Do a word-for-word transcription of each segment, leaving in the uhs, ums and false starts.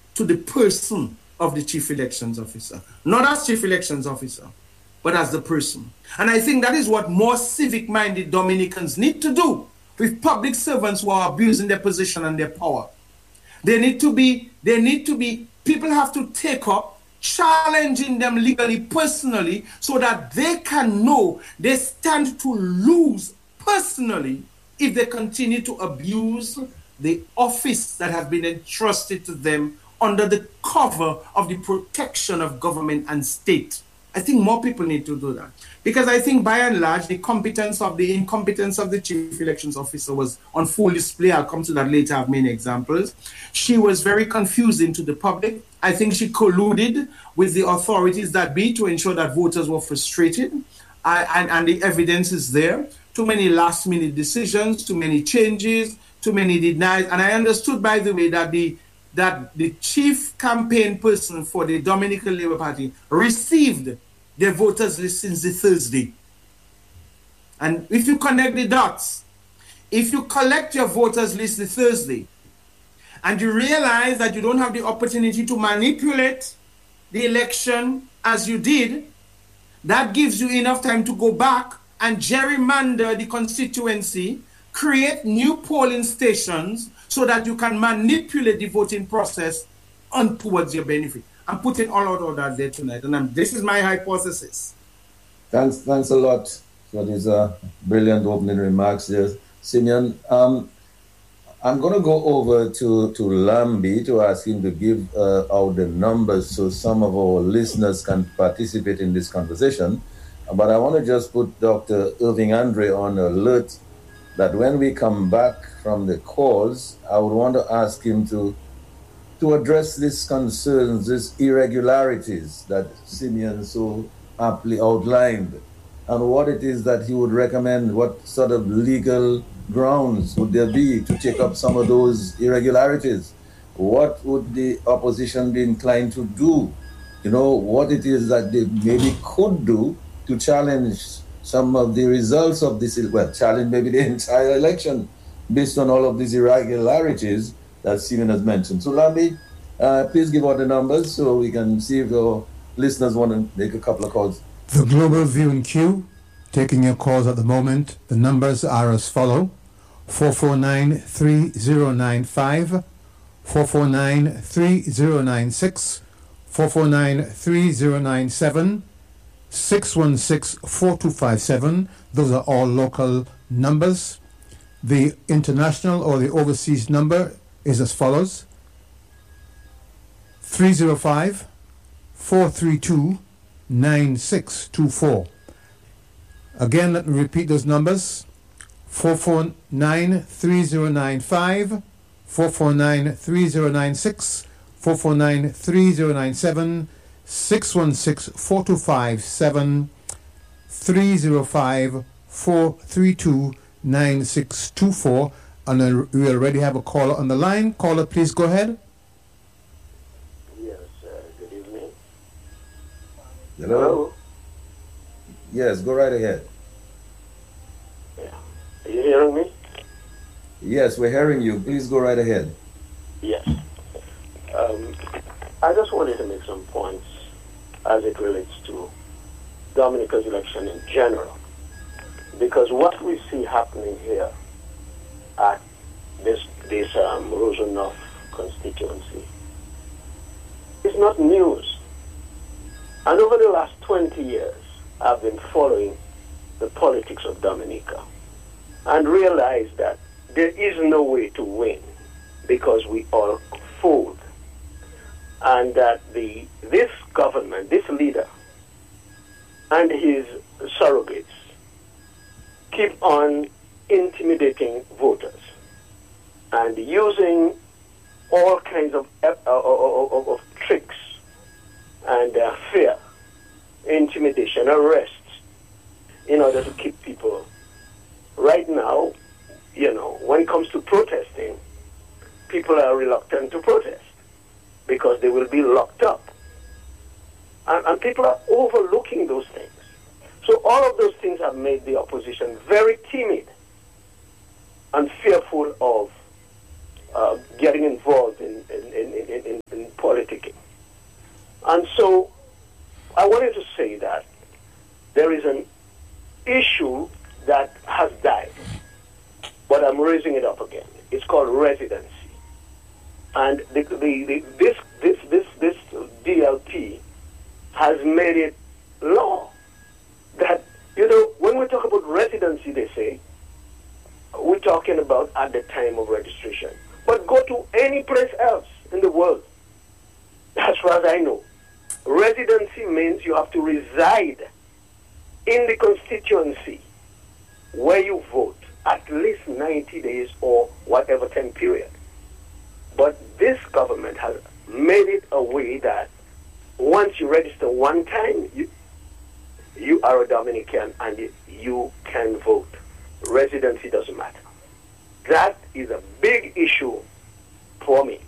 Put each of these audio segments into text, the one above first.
to the person of the chief elections officer, not as chief elections officer, but as the person. And I think that is what more civic-minded Dominicans need to do with public servants who are abusing their position and their power. They need to be, they need to be, people have to take up challenging them legally, personally, so that they can know they stand to lose personally if they continue to abuse the office that has been entrusted to them under the cover of the protection of government and state. I think more people need to do that. Because I think by and large, the competence of the incompetence of the chief elections officer was on full display. I'll come to that later. I have many examples. She was very confusing to the public. I think she colluded with the authorities that be to ensure that voters were frustrated. I, and, and the evidence is there. Too many last minute decisions, too many changes, too many denies. And I understood, by the way, that the that the chief campaign person for the Dominican Labour Party received their voters list since the Thursday. And if you connect the dots, if you collect your voters list the Thursday, and you realize that you don't have the opportunity to manipulate the election as you did, that gives you enough time to go back and gerrymander the constituency, create new polling stations so that you can manipulate the voting process on towards your benefit. I'm putting all out of that there tonight, and I'm, this is my hypothesis. Thanks, thanks a lot for these uh, brilliant opening remarks there, Simeon. Um, I'm going to go over to, to Lambi to ask him to give uh, out the numbers so some of our listeners can participate in this conversation. But I want to just put Doctor Irving Andre on alert that when we come back from the calls, I would want to ask him to to address these concerns, these irregularities that Simeon so aptly outlined, and what it is that he would recommend, what sort of legal grounds would there be to take up some of those irregularities? What would the opposition be inclined to do? You know, what it is that they maybe could do to challenge some of the results of this, well, challenge maybe the entire election based on all of these irregularities that Simeon has mentioned. So, Lambi, uh, please give out the numbers so we can see if the listeners want to make a couple of calls. The Global Viewing Queue, taking your calls at the moment. The numbers are as follow: four four nine, three zero nine five, four four nine, three zero nine six, four four nine, three zero nine seven, six one six, four two five seven. Those are all local numbers. The international or the overseas number is as follows: three zero five, four three two, nine six two four. Again, let me repeat those numbers: four four nine, three zero nine five, four four nine, three zero nine six, four four nine, three zero nine seven, six one six, four two five seven, three zero five, four three two, nine six two four. And then we already have a caller on the line. Caller, please go ahead. Yes, uh, good evening. Hello? Hello? Yes, go right ahead. Yeah. Are you hearing me? Yes, we're hearing you. Please go right ahead. Yes. Um, I just wanted to make some points as it relates to Dominica's election in general. Because what we see happening here at this this um, Rosenhoff constituency is not news. And over the last twenty years, I've been following the politics of Dominica and realized that there is no way to win because we all fold. And that the this government, this leader, and his surrogates keep on intimidating voters and using all kinds of, uh, of, of, of tricks and uh, fear, intimidation, arrests in order to keep people. Right now, you know, when it comes to protesting, people are reluctant to protest because they will be locked up. And, and people are overlooking those things. So all of those things have made the opposition very timid and fearful of uh, getting involved in, in, in, in, in, in And so I wanted to say that there is an issue that has died, but I'm raising it up again. It's called residency. And the, the, the, this, this, this, this D L P has made it law that, you know, when we talk about residency, they say, we're talking about at the time of registration. But go to any place else in the world, as far as I know, residency means you have to reside in the constituency where you vote at least ninety days or whatever time period. But this government has made it a way that once you register one time, you, you are a Dominican and you can vote. Residency doesn't matter. That is a big issue for me.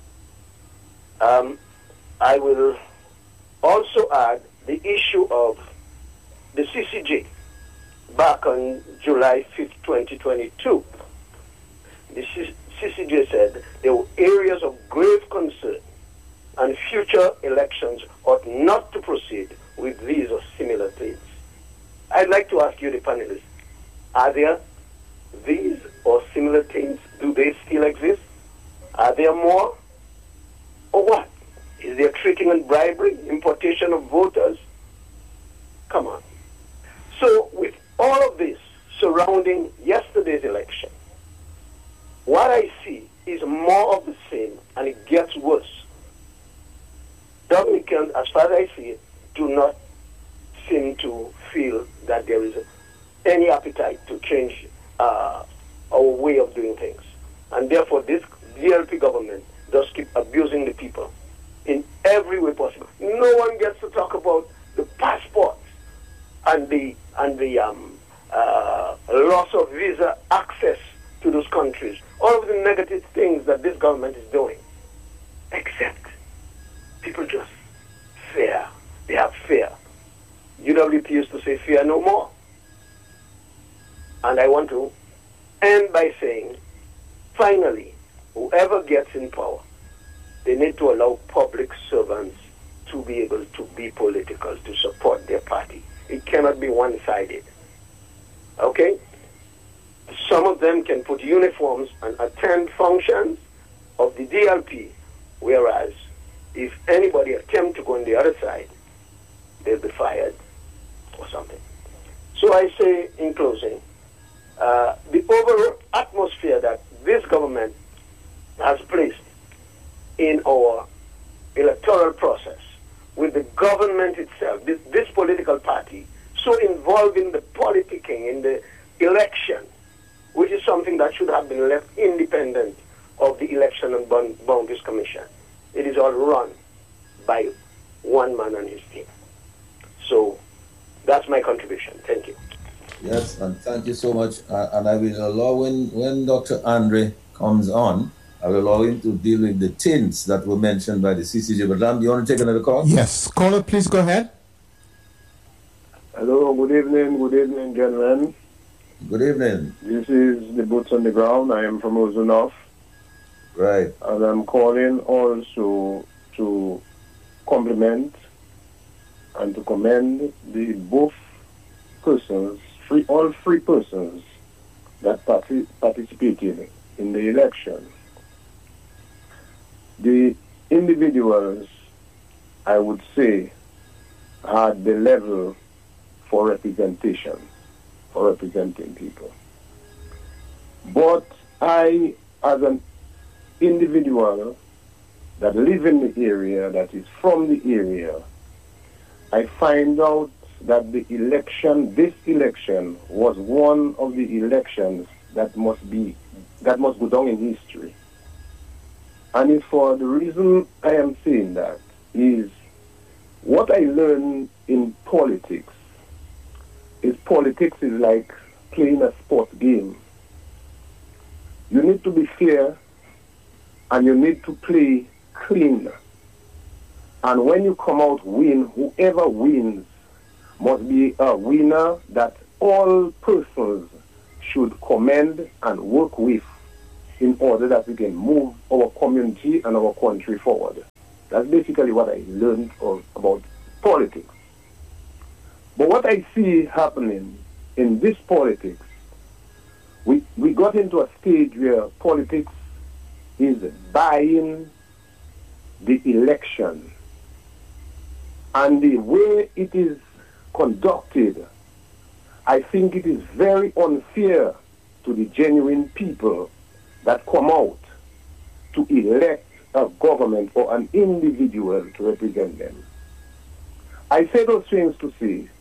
Um, I will also add the issue of the C C J. Back on July fifth, twenty twenty-two, the C C J said there were areas of grave concern and future elections ought not to proceed with these or similar things. I'd like to ask you, the panelists, are there these or similar things? Do they still exist? Are there more? Or what? Is there tricking and bribery, importation of voters? Come on. So with all of this surrounding yesterday's election, what I see is more of the same, and it gets worse. Dominicans, as far as I see it, do not seem to feel that there is any appetite to change uh, our way of doing things. And therefore, this D L P government does keep abusing the people in every way possible. No one gets to talk about the passports and the and the um, uh, loss of visa access to those countries. All of the negative things that this government is doing. Except people just fear. They have fear. U W P used to say fear no more. And I want to end by saying, finally, whoever gets in power, they need to allow public servants to be able to be political, to support their party. It cannot be one-sided. Okay? Some of them can put uniforms and attend functions of the D L P, whereas if anybody attempts to go on the other side, they'll be fired or something. So I say in closing, uh, the overall atmosphere that this government has placed in our electoral process with the government itself, this, this political party, so involved in the politicking, in the election, which is something that should have been left independent of the Election and Boundaries Commission. It is all run by one man and his team. So that's my contribution. Thank you. Yes, and thank you so much. Uh, and I will allow, when, when Doctor Andre comes on, I will allow him to deal with the tints that were mentioned by the C C J. But Lam, do you want to take another call? Yes. Caller, please go ahead. Hello, good evening, good evening, gentlemen. Good evening. This is the Boots on the Ground. I am from Ozonoff. Right. And I'm calling also to compliment and to commend the both persons, free, all three persons that partic- participated in the election. The individuals, I would say, had the level for representation, for representing people. But I, as an individual that live in the area, that is from the area, I find out that the election, this election, was one of the elections that must be, that must go down in history. And it's for the reason I am saying that is what I learned in politics is politics is like playing a sports game. You need to be fair and you need to play clean. And when you come out win, whoever wins must be a winner that all persons should commend and work with in order that we can move our community and our country forward. That's basically what I learned of, about politics. But what I see happening in this politics, we, we got into a stage where politics is buying the election. And the way it is conducted, I think it is very unfair to the genuine people that come out to elect a government or an individual to represent them. I say those things to say